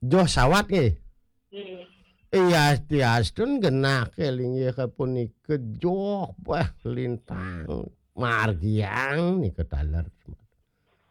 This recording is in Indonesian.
Joh sawat ge. Nggih. Iya tiastun genah keling ieu kapunikeun joh bah lintang margiang nikeun taler.